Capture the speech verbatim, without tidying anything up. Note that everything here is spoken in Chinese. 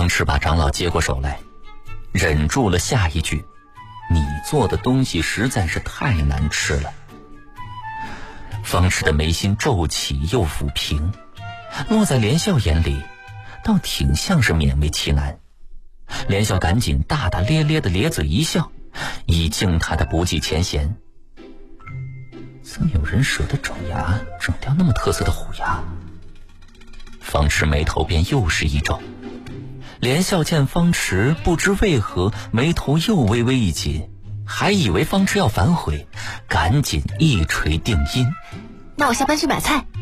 方池把长老接过手来，忍住了下一句：你做的东西实在是太难吃了。方池的眉心皱起又抚平，落在连笑眼里倒挺像是勉为其难。连笑赶紧大大咧咧的咧嘴一笑，以敬他的不计前嫌。怎么有人舍得整牙，整掉那么特色的虎牙？方池眉头便又是一皱。连笑见方池不知为何眉头又微微一紧，还以为方池要反悔，赶紧一锤定音： 那我下班去买菜。